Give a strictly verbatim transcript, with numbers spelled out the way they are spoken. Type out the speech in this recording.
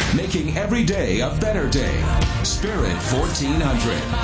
making every day a better day. Spirit fourteen hundred.